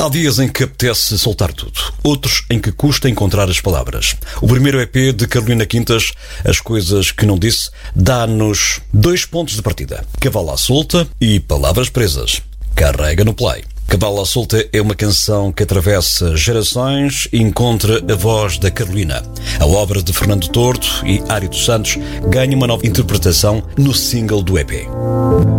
Há dias em que apetece soltar tudo, outros em que custa encontrar as palavras. O primeiro EP de Carolina Quintas, As Coisas Que Não Disse, dá-nos 2 pontos de partida: Cavalo à Solta e Palavras Presas. Carrega no play. Cavalo à Solta é uma canção que atravessa gerações e encontra a voz da Carolina. A obra de Fernando Tordo e Ari dos Santos ganha uma nova interpretação no single do EP.